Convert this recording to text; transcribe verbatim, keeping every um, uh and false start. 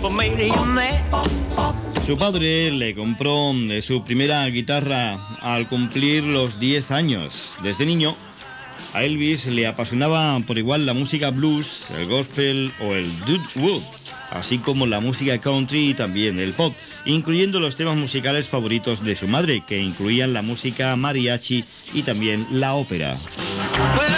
Su padre le compró su primera guitarra al cumplir los diez años. Desde niño, a Elvis le apasionaba por igual la música blues, el gospel o el doo-wop, así como la música country y también el pop, incluyendo los temas musicales favoritos de su madre, que incluían la música mariachi y también la ópera.